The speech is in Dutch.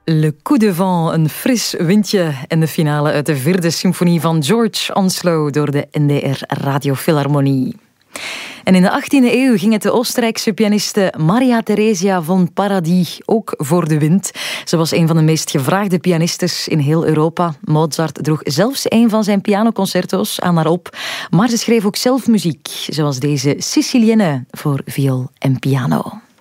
Le coup de vent, een fris windje en de finale uit de 4e symfonie van George Onslow door de NDR Radiofilharmonie. En in de 18e eeuw ging het de Oostenrijkse pianiste Maria Theresia von Paradis ook voor de wind. Ze was een van de meest gevraagde pianistes in heel Europa. Mozart droeg zelfs een van zijn pianoconcerto's aan haar op. Maar ze schreef ook zelf muziek, zoals deze Sicilienne voor viool en piano.